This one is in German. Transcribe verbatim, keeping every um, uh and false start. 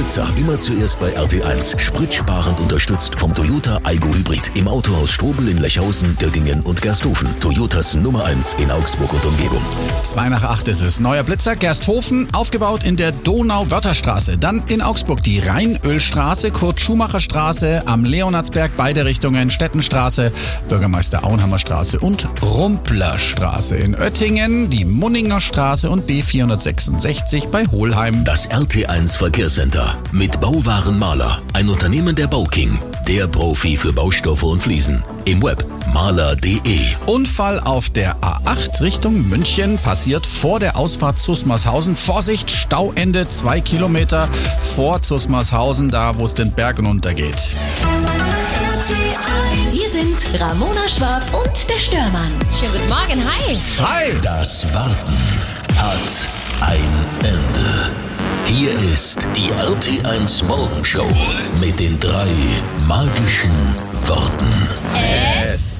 Blitzer. Immer zuerst bei R T eins. Spritsparend unterstützt vom Toyota Aygo Hybrid. Im Autohaus Strobel in Lechhausen, Göttingen und Gersthofen. Toyotas Nummer eins in Augsburg und Umgebung. Zwei nach acht ist es. Neuer Blitzer, Gersthofen, aufgebaut in der Donau-Wörtherstraße. Dann in Augsburg die Rheinölstraße, Kurt-Schumacher-Straße, am Leonardsberg beide Richtungen, Stettenstraße, Bürgermeister Auenhammer Straße und Rumplerstraße. In Oettingen die Munninger Straße und B vierhundertsechsundsechzig bei Hohlheim. Das R T eins Verkehrscenter mit Bauwarenmaler, ein Unternehmen der Bauking, der Profi für Baustoffe und Fliesen. Im Web maler punkt de. Unfall auf der A acht Richtung München, passiert vor der Ausfahrt Zusmarshausen. Vorsicht, Stauende zwei Kilometer vor Zusmarshausen, da wo es den Berg runtergeht. Wir sind Ramona Schwab und der Störmann. Schönen guten Morgen, hi. Hi! Das Warten hat ein Ende. Hier ist die R T eins Morgenshow mit den drei magischen Worten. Es